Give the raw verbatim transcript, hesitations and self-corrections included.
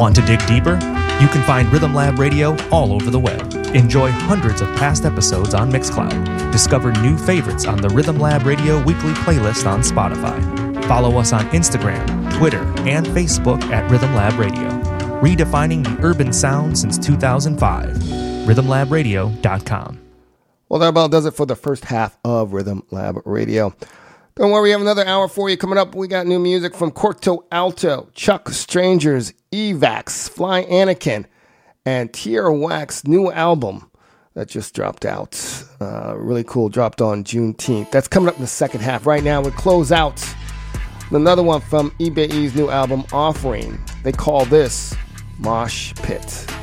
Want to dig deeper? You can find Rhythm Lab Radio all over the web. Enjoy hundreds of past episodes on Mixcloud. Discover new favorites on the Rhythm Lab Radio weekly playlist on Spotify. Follow us on Instagram, Twitter, and Facebook at Rhythm Lab Radio. Redefining the urban sound since two thousand five. rhythm lab radio dot com. Well, that about does it for the first half of Rhythm Lab Radio. Don't worry, we have another hour for you coming up. We got new music from Corto Alto, Chuck Strangers, Evax, Fly Anakin, and Tierra Wax new album that just dropped out. Uh, really cool, dropped on Juneteenth. That's coming up in the second half. Right now, we close out another one from Ibe's new album, Offering. They call this Mosh Pit.